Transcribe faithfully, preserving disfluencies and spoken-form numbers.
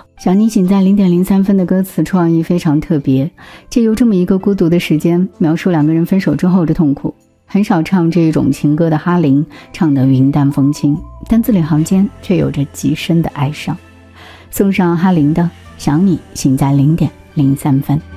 想你醒在零点零三分的歌词创意非常特别，借由这么一个孤独的时间，描述两个人分手之后的痛苦。很少唱这种情歌的哈林唱得云淡风轻，但字里行间却有着极深的哀伤。送上哈林的想你醒在零点零三分。